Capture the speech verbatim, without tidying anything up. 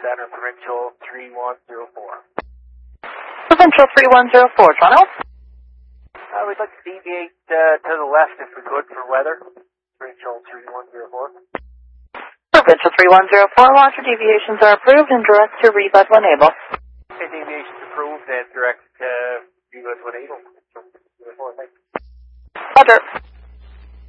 Center, Provincial three one zero four. Provincial three one zero four, Toronto. Uh, we'd like to deviate uh, to the left if we could for weather. Provincial three one zero four. Provincial three one zero four, launcher deviations are approved and direct to Rebud when able. Okay, deviations approved and direct to Rebud when able. Thanks. Roger.